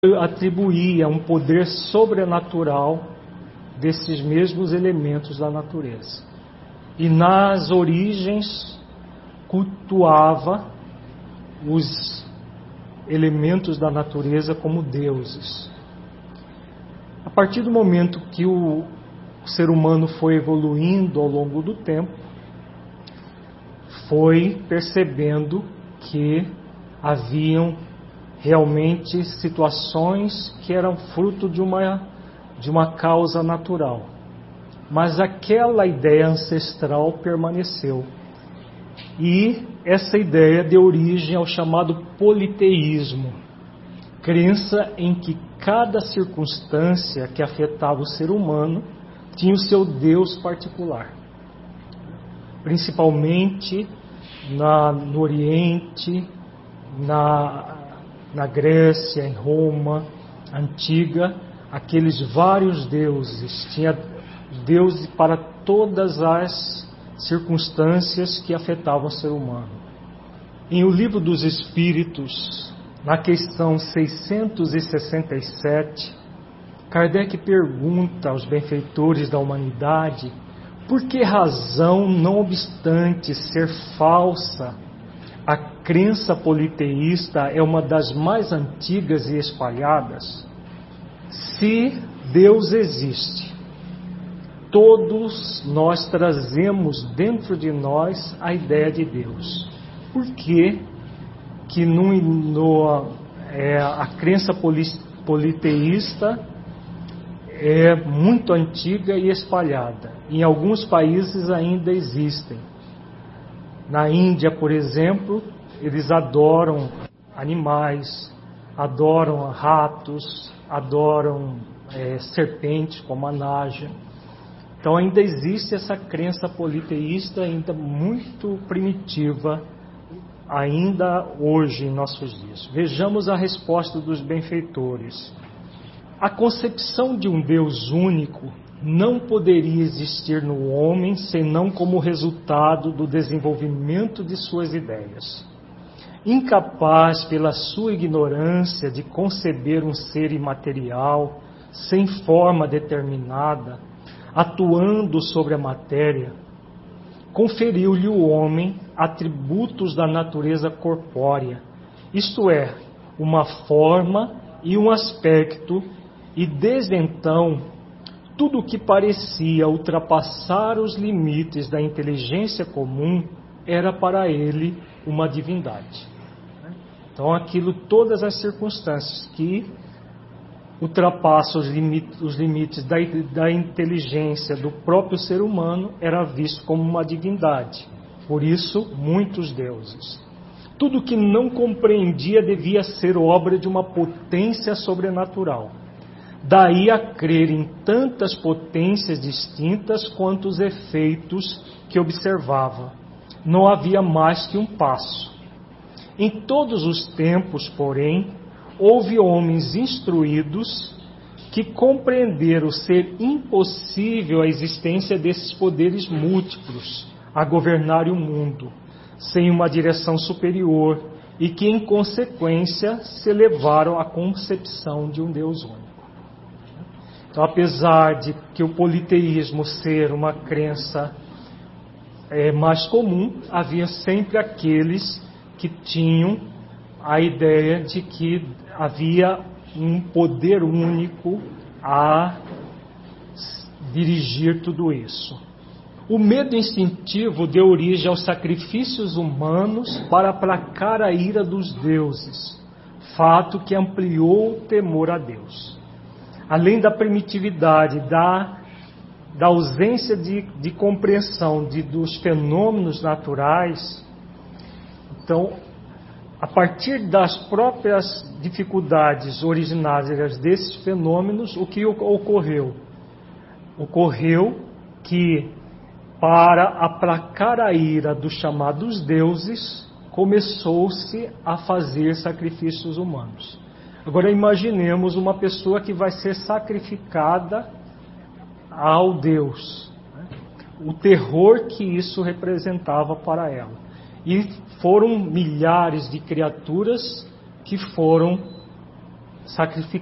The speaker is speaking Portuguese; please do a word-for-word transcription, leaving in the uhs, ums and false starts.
atribuía um poder sobrenatural desses mesmos elementos da natureza. E nas origens cultuava os elementos da natureza como deuses. A partir do momento que o ser humano foi evoluindo ao longo do tempo, foi percebendo que haviam realmente situações que eram fruto de uma, de uma causa natural. Mas aquela ideia ancestral permaneceu. E essa ideia deu origem ao chamado politeísmo, crença em que cada circunstância que afetava o ser humano tinha o seu Deus particular. Principalmente na, no Oriente, na, na Grécia, em Roma antiga, aqueles vários deuses. Tinha deuses para todas as circunstâncias que afetavam o ser humano. Em O Livro dos Espíritos, na questão seiscentos e sessenta e sete, Kardec pergunta aos benfeitores da humanidade por que razão, não obstante ser falsa, a crença politeísta é uma das mais antigas e espalhadas. Se Deus existe, todos nós trazemos dentro de nós a ideia de Deus. Por que que no, no, é, a crença politeísta é muito antiga e espalhada? Em alguns países ainda existem. Na Índia, por exemplo, eles adoram animais, adoram ratos, adoram é, serpentes como a naja. Então ainda existe essa crença politeísta ainda muito primitiva, ainda hoje em nossos dias. Vejamos a resposta dos benfeitores. A concepção de um Deus único não poderia existir no homem senão como resultado do desenvolvimento de suas ideias. Incapaz pela sua ignorância de conceber um ser imaterial, sem forma determinada, atuando sobre a matéria, conferiu-lhe o homem atributos da natureza corpórea, isto é, uma forma e um aspecto, e desde então tudo o que parecia ultrapassar os limites da inteligência comum era para ele uma divindade. Então aquilo, todas as circunstâncias que ultrapassam os limites, os limites da, da inteligência do próprio ser humano era visto como uma divindade. Por isso, muitos deuses. Tudo que não compreendia devia ser obra de uma potência sobrenatural. Daí a crer em tantas potências distintas quanto os efeitos que observava. Não havia mais que um passo. Em todos os tempos, porém, houve homens instruídos que compreenderam ser impossível a existência desses poderes múltiplos a governar o mundo, sem uma direção superior, e que, em consequência, se levaram à concepção de um Deus único. Então, apesar de que o politeísmo ser uma crença é, mais comum, havia sempre aqueles que tinham a ideia de que havia um poder único a dirigir tudo isso. O medo instintivo deu origem aos sacrifícios humanos para aplacar a ira dos deuses, fato que ampliou o temor a Deus. Além da primitividade, da, da ausência de, de compreensão de, dos fenômenos naturais, então, a partir das próprias dificuldades originárias desses fenômenos, o que ocorreu? Ocorreu que, para aplacar a ira dos chamados deuses, começou-se a fazer sacrifícios humanos. Agora imaginemos uma pessoa que vai ser sacrificada ao Deus. O terror que isso representava para ela. E foram milhares de criaturas que foram sacrificado